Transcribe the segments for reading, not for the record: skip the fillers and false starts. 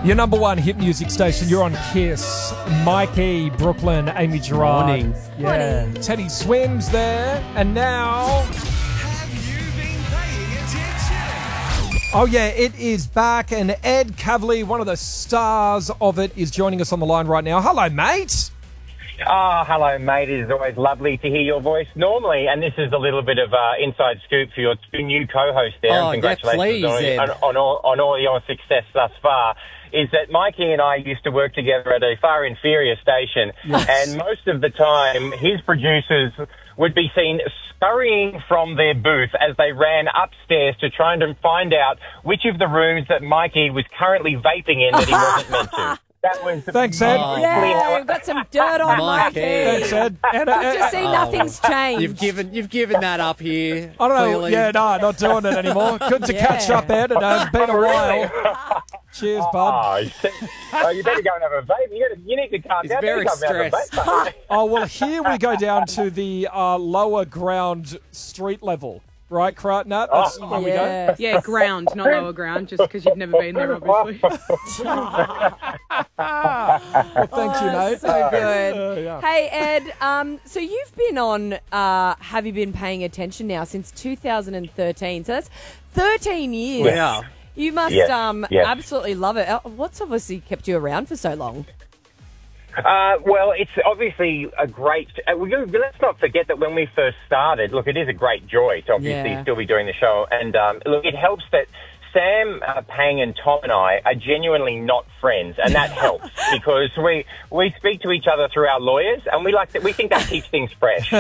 Your number one hit music station. You're on Kiss. Mikey, Brooklyn, Amy Gerard. Morning. Yeah. Morning. Teddy Swims there. And now... Have you been paying attention? Oh, yeah, it is back. And Ed Kavli, one of the stars of it, is joining us on the line right now. Hello, mate. Oh, hello, mate. It is always lovely to hear your voice. Normally, and this is a little bit of inside scoop for your two new co-hosts there, Oh, and yeah, congratulations please, Ed. on all your success thus far, is that Mikey and I used to work together at a far inferior station, and most of the time, his producers would be seen scurrying from their booth as they ran upstairs to try and find out which of the rooms that Mikey was currently vaping in that he wasn't meant to. That was Thanks, Ed. basically Yeah, how we've got some dirt on Mikey. Mikey. Thanks, Ed. And, Just see nothing's changed. You've given that up here. I don't know. clearly. Yeah, no, not doing it anymore. Good to catch up, Ed. It's been a while. Cheers, bud. You better go and have a vape. You need to calm He's down. very You better go and have a stressed. vape, mate. Oh, well, here we go down to the lower ground street level. Right, Nat? That's where we go. Yeah. Yeah, ground, not lower ground, just because you've never been there, obviously. Well, thank you, mate. So good. Yeah. Hey, Ed, so you've been on Have You Been Paying Attention now since 2013. So that's 13 years. Yeah. You must Yes, yes. absolutely love it. What's obviously kept you around for so long? Well, it's obviously a great... let's not forget that when we first started, look, it is a great joy to obviously Yeah. still be doing the show. And look, it helps that Sam, Pang and Tom and I are genuinely not friends, and that helps because we speak to each other through our lawyers, and we think that keeps things fresh.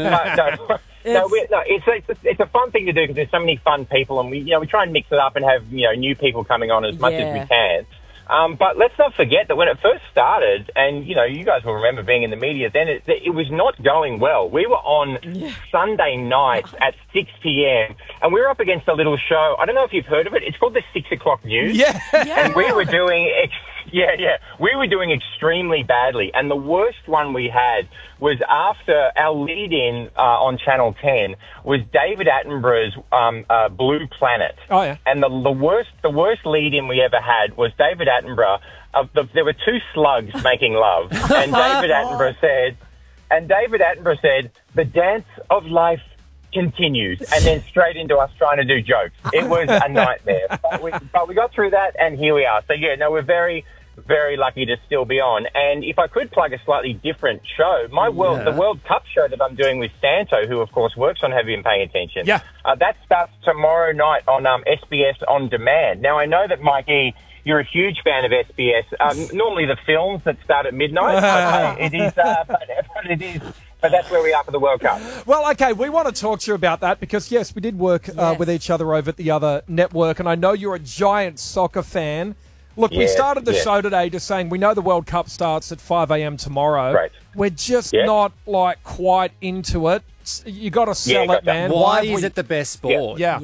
It's a fun thing to do because there's so many fun people, and we try and mix it up and have new people coming on as much as we can. But let's not forget that when it first started, and you guys will remember being in the media then, it was not going well. We were on Sunday nights at 6 p.m. and we were up against a little show. I don't know if you've heard of it. It's called the 6 o'clock news. Yeah. And we were doing, we were doing extremely badly. And the worst one we had was after our lead-in on Channel 10 was David Attenborough's Blue Planet. Oh, yeah. And the worst lead-in we ever had was David Attenborough. There were two slugs making love, and David Attenborough said, "The dance of life continues," and then straight into us trying to do jokes. It was a nightmare, but we got through that, and here we are. So we're very, very lucky to still be on. And if I could plug a slightly different show, the World Cup show that I'm doing with Santo, who of course works on Have You Been Paying Attention? Yeah. That starts tomorrow night on SBS On Demand. Now I know that Mikey, you're a huge fan of SBS. Normally the films that start at midnight, but that's where we are for the World Cup. Well, okay, we want to talk to you about that because, yes, we did work with each other over at the other network, and I know you're a giant soccer fan. Look, we started the show today just saying we know the World Cup starts at 5 a.m. tomorrow. Right. We're just not, quite into it. You got to sell it, man. Why is it the best sport? Yeah.